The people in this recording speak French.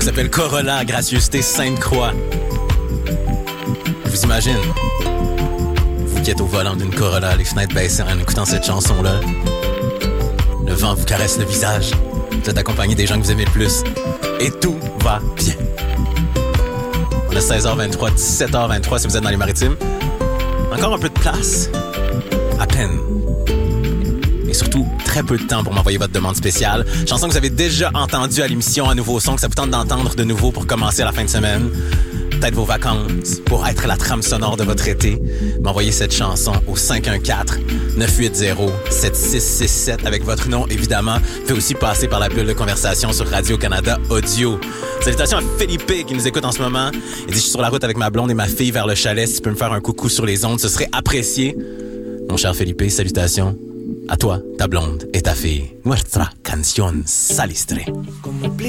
qui s'appelle Corolla, Gracieuseté Sainte-Croix. Je vous imagine, vous qui êtes au volant d'une Corolla, les fenêtres baissées en écoutant cette chanson-là. Le vent vous caresse le visage. Vous êtes accompagné des gens que vous aimez le plus. Et tout va bien. On a 16h23, 17h23 si vous êtes dans les maritimes. Encore un peu de place. À peine. Et surtout, très peu de temps pour m'envoyer votre demande spéciale. Chanson que vous avez déjà entendue à l'émission, un nouveau son que ça vous tente d'entendre de nouveau pour commencer à la fin de semaine. Peut-être vos vacances, pour être la trame sonore de votre été. M'envoyez cette chanson au 514-980-7667 avec votre nom, évidemment. Vous pouvez aussi passer par la bulle de conversation sur Radio-Canada Audio. Salutations à Philippe qui nous écoute en ce moment. Il dit « Je suis sur la route avec ma blonde et ma fille vers le chalet. Si tu peux me faire un coucou sur les ondes, ce serait apprécié. » Mon cher Philippe, salutations à toi, ta blonde et ta fille. Nuestra canción salistre.